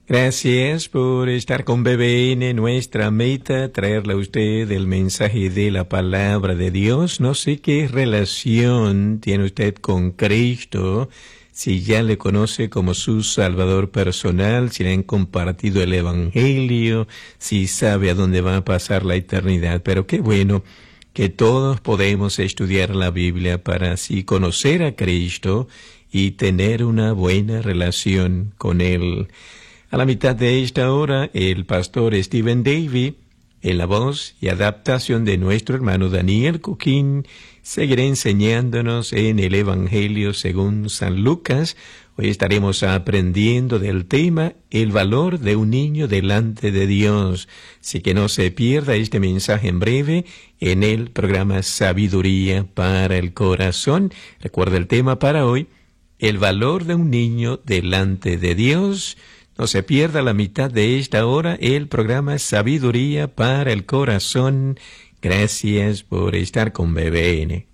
Gracias por estar con BBN. Nuestra meta, traerle a usted el mensaje de la palabra de Dios. No sé qué relación tiene usted con Cristo, si ya le conoce como su Salvador personal, si le han compartido el Evangelio, si sabe a dónde va a pasar la eternidad. Pero qué bueno que todos podemos estudiar la Biblia para así conocer a Cristo y tener una buena relación con Él. A la mitad de esta hora, el pastor Stephen Davey, en la voz y adaptación de nuestro hermano Daniel Coquín, seguirá enseñándonos en el Evangelio según San Lucas. Hoy estaremos aprendiendo del tema el valor de un niño delante de Dios. Así que no se pierda este mensaje en breve en el programa Sabiduría para el Corazón. Recuerda el tema para hoy, el valor de un niño delante de Dios. No se pierda la mitad de esta hora el programa Sabiduría para el Corazón. Gracias por estar con BBN.